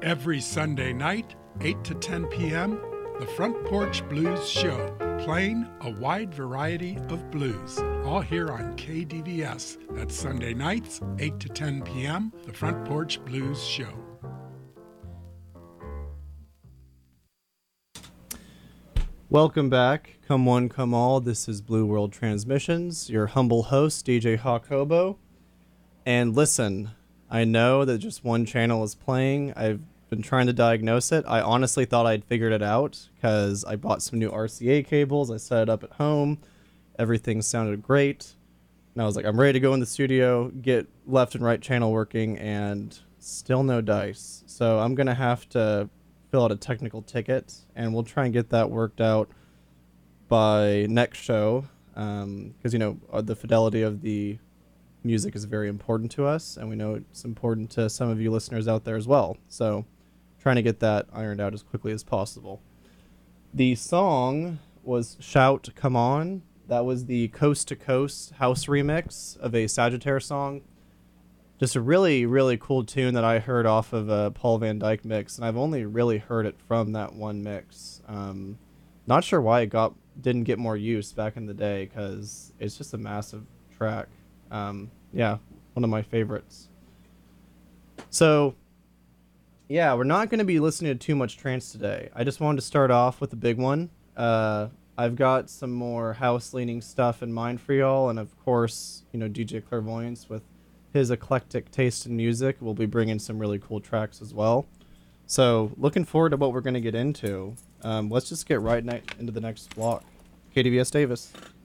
Every Sunday night, 8 to 10 p.m., the Front Porch Blues Show, playing a wide variety of blues, all here on KDVS. That's Sunday nights, 8 to 10 p.m., the Front Porch Blues Show. Welcome back. Come one, come all. This is Blue World Transmissions, your humble host, DJ Hawk Hobo. And listen, I know that just one channel is playing. I've been trying to diagnose it. I honestly thought I'd figured it out because I bought some new RCA cables. I set it up at home. Everything sounded great. And I was like, I'm ready to go in the studio, get left and right channel working, and still no dice. So I'm going to have to fill out a technical ticket, and we'll try and get that worked out by next show. Because, you know, the fidelity of the music is very important to us, and we know it's important to some of you listeners out there as well. So trying to get that ironed out as quickly as possible. The song was Shout Come On. That was the Coast to Coast house remix of a Sagittare song. Just a really, really cool tune that I heard off of a Paul Van Dyke mix, and I've only really heard it from that one mix. Not sure why it didn't get more use back in the day, because it's just a massive track. Yeah, one of my favorites. So, yeah, we're not going to be listening to too much trance today. I just wanted to start off with a big one. I've got some more house-leaning stuff in mind for y'all, and of course, you know, DJ Clairvoyance with his eclectic taste in music will be bringing some really cool tracks as well. So, looking forward to what we're going to get into. Let's just get right into the next block. KDVS Davis.